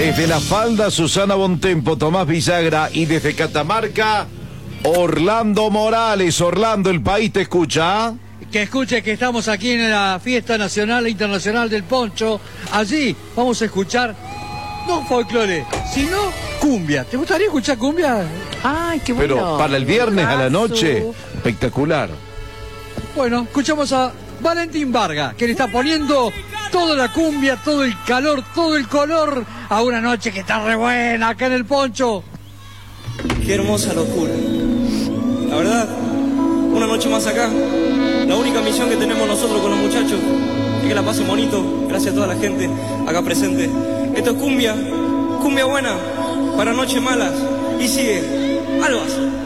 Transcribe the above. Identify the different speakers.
Speaker 1: Desde La Falda, Susana Bontempo, Tomás Villagra, y desde Catamarca, Orlando Morales. Orlando, el país te escucha.
Speaker 2: Que escuche que estamos aquí en la Fiesta Nacional e Internacional del Poncho. Allí vamos a escuchar, no folclore, sino cumbia. ¿Te gustaría escuchar cumbia?
Speaker 3: Ay, qué bueno.
Speaker 1: Pero para el viernes a la noche, espectacular.
Speaker 2: Bueno, escuchamos a Valentín Vargas, que le está poniendo toda la cumbia, todo el calor, todo el color a una noche que está re buena acá en el Poncho.
Speaker 4: Qué hermosa locura. La verdad, una noche más acá. La única misión que tenemos nosotros con los muchachos es que la pasen bonito, gracias a toda la gente acá presente. Esto es cumbia, cumbia buena, para noches malas. Y sigue, Albas.